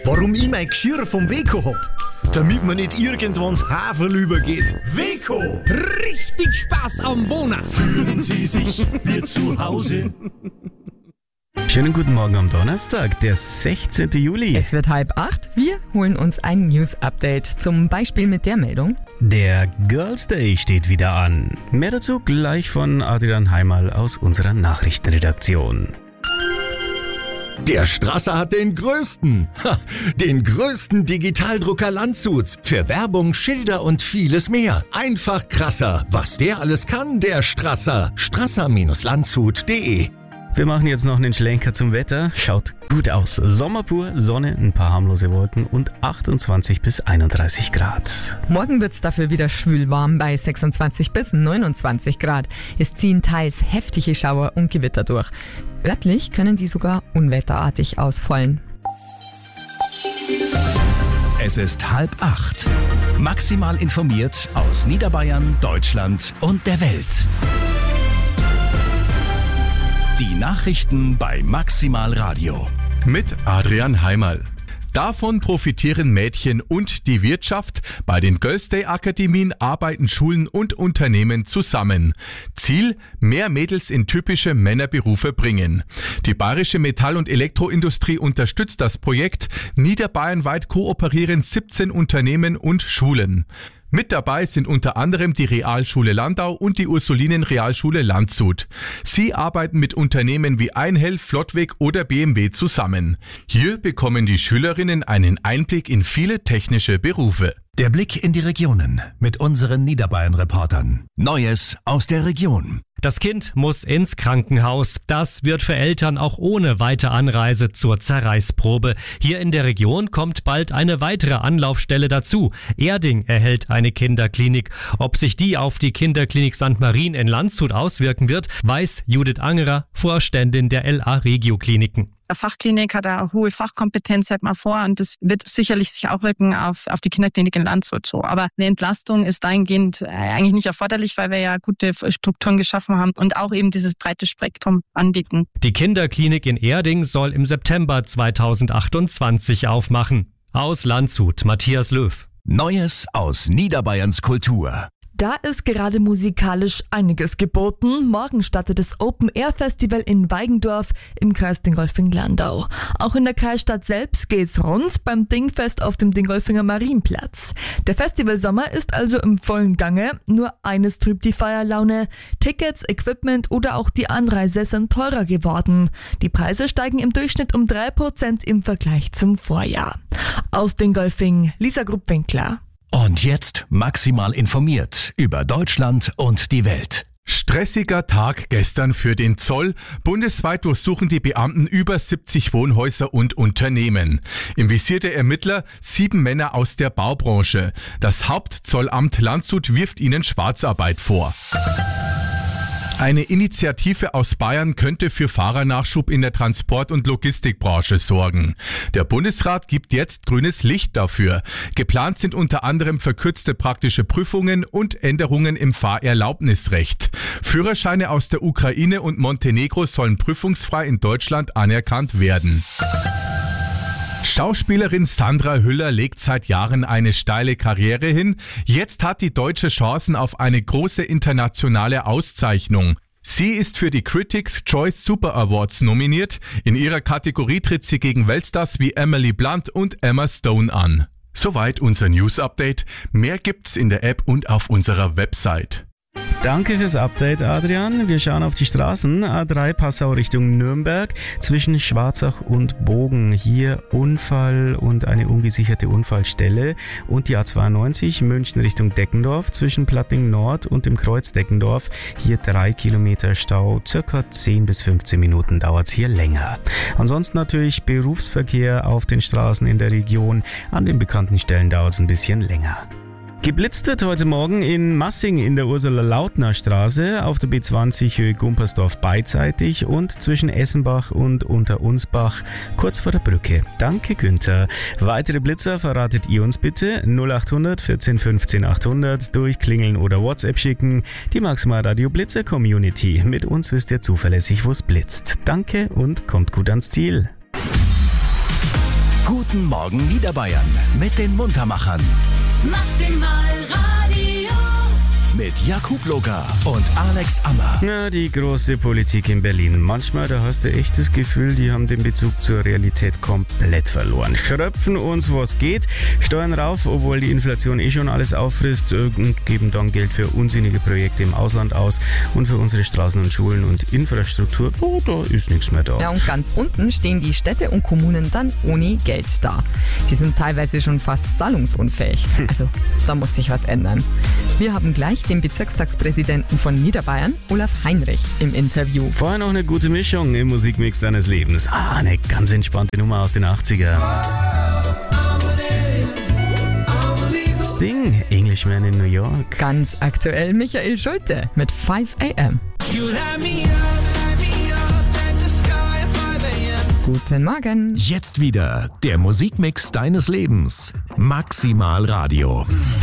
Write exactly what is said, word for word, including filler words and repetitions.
Warum ich mein Geschirr vom Weco hab? Damit man nicht irgendwann ins Haferl übergeht. Weco! Richtig Spaß am Wohnen! Fühlen Sie sich wie zu Hause? Schönen guten Morgen am Donnerstag, der sechzehnten Juli. Es wird halb acht. Wir holen uns ein News-Update. Zum Beispiel mit der Meldung: Der Girls Day steht wieder an. Mehr dazu gleich von Adrian Heimal aus unserer Nachrichtenredaktion. Der Strasser hat den größten, ha, den größten Digitaldrucker Landshuts. Für Werbung, Schilder und vieles mehr. Einfach krasser. Was der alles kann, der Strasser. strasser Landshut punkt de. Wir machen jetzt noch einen Schlenker zum Wetter. Schaut gut aus. Sommer pur, Sonne, ein paar harmlose Wolken und achtundzwanzig bis einunddreißig Grad. Morgen wird es dafür wieder schwül warm bei sechsundzwanzig bis neunundzwanzig Grad. Es ziehen teils heftige Schauer und Gewitter durch. Örtlich können die sogar unwetterartig ausfallen. Es ist halb acht. Maximal informiert aus Niederbayern, Deutschland und der Welt. Die Nachrichten bei Maximal Radio. Mit Adrian Heimal. Davon profitieren Mädchen und die Wirtschaft. Bei den Girls Day Akademien arbeiten Schulen und Unternehmen zusammen. Ziel: mehr Mädels in typische Männerberufe bringen. Die bayerische Metall- und Elektroindustrie unterstützt das Projekt. Niederbayernweit kooperieren siebzehn Unternehmen und Schulen. Mit dabei sind unter anderem die Realschule Landau und die Ursulinen-Realschule Landshut. Sie arbeiten mit Unternehmen wie Einhell, Flottweg oder B M W zusammen. Hier bekommen die Schülerinnen einen Einblick in viele technische Berufe. Der Blick in die Regionen mit unseren Niederbayern-Reportern. Neues aus der Region. Das Kind muss ins Krankenhaus. Das wird für Eltern auch ohne weite Anreise zur Zerreißprobe. Hier in der Region kommt bald eine weitere Anlaufstelle dazu. Erding erhält eine Kinderklinik. Ob sich die auf die Kinderklinik Sankt Marien in Landshut auswirken wird, weiß Judith Angerer, Vorständin der L A Regio Kliniken. Eine Fachklinik hat eine hohe Kompetenz, hat man vor, und das wird sicherlich sich auch wirken auf, auf die Kinderklinik in Landshut so. Aber eine Entlastung ist dahingehend eigentlich nicht erforderlich, weil wir ja gute Strukturen geschaffen haben und auch eben dieses breite Spektrum anbieten. Die Kinderklinik in Erding soll im September zweitausendachtundzwanzig aufmachen. Aus Landshut, Matthias Löw. Neues aus Niederbayerns Kultur. Da ist gerade musikalisch einiges geboten. Morgen startet das Open-Air-Festival in Weigendorf im Kreis Dingolfing-Landau. Auch in der Kreisstadt selbst geht's rund beim Dingfest auf dem Dingolfinger Marienplatz. Der Festivalsommer ist also im vollen Gange. Nur eines trübt die Feierlaune: Tickets, Equipment oder auch die Anreise sind teurer geworden. Die Preise steigen im Durchschnitt um drei Prozent im Vergleich zum Vorjahr. Aus Dingolfing, Lisa Grupp-Winkler. Und jetzt maximal informiert über Deutschland und die Welt. Stressiger Tag gestern für den Zoll. Bundesweit durchsuchen die Beamten über siebzig Wohnhäuser und Unternehmen. Im Visier der Ermittler sieben Männer aus der Baubranche. Das Hauptzollamt Landshut wirft ihnen Schwarzarbeit vor. Eine Initiative aus Bayern könnte für Fahrernachschub in der Transport- und Logistikbranche sorgen. Der Bundesrat gibt jetzt grünes Licht dafür. Geplant sind unter anderem verkürzte praktische Prüfungen und Änderungen im Fahrerlaubnisrecht. Führerscheine aus der Ukraine und Montenegro sollen prüfungsfrei in Deutschland anerkannt werden. Schauspielerin Sandra Hüller legt seit Jahren eine steile Karriere hin. Jetzt hat die Deutsche Chancen auf eine große internationale Auszeichnung. Sie ist für die Critics' Choice Super Awards nominiert. In ihrer Kategorie tritt sie gegen Weltstars wie Emily Blunt und Emma Stone an. Soweit unser News-Update. Mehr gibt's in der App und auf unserer Website. Danke fürs Update, Adrian. Wir schauen auf die Straßen. A drei Passau Richtung Nürnberg zwischen Schwarzach und Bogen. Hier Unfall und eine ungesicherte Unfallstelle. Und die A zweiundneunzig München Richtung Deckendorf zwischen Plattling Nord und dem Kreuz Deckendorf. Hier drei Kilometer Stau. Circa zehn bis fünfzehn Minuten dauert es hier länger. Ansonsten natürlich Berufsverkehr auf den Straßen in der Region. An den bekannten Stellen dauert es ein bisschen länger. Geblitzt wird heute Morgen in Massing in der Ursula-Lautner-Straße, auf der B zwanzig Höhe Gumpersdorf beidseitig und zwischen Essenbach und Unterunsbach kurz vor der Brücke. Danke, Günther. Weitere Blitzer verratet ihr uns bitte. null acht hundert vierzehn fünfzehn achthundert durchklingeln oder WhatsApp schicken. Die Maximal Radio Blitzer Community. Mit uns wisst ihr zuverlässig, wo es blitzt. Danke und kommt gut ans Ziel. Guten Morgen Niederbayern mit den Muntermachern. Maximal Radio. Mit Jakub Loga und Alex Ammer. Na, die große Politik in Berlin. Manchmal, da hast du echt das Gefühl, die haben den Bezug zur Realität komplett verloren. Schröpfen uns, was geht, Steuern rauf, obwohl die Inflation eh schon alles auffrisst, und geben dann Geld für unsinnige Projekte im Ausland aus. Und für unsere Straßen und Schulen und Infrastruktur, oh, da ist nichts mehr da. Ja, und ganz unten stehen die Städte und Kommunen dann ohne Geld da. Die sind teilweise schon fast zahlungsunfähig. Also, da muss sich was ändern. Wir haben gleich den Bezirkstagspräsidenten von Niederbayern, Olaf Heinrich, im Interview. Vorher noch eine gute Mischung im Musikmix deines Lebens. Ah, eine ganz entspannte Nummer aus den achtziger. Sting, Englishman in New York. Ganz aktuell Michael Schulte mit five a m. Guten Morgen. Jetzt wieder der Musikmix deines Lebens. Maximal Radio.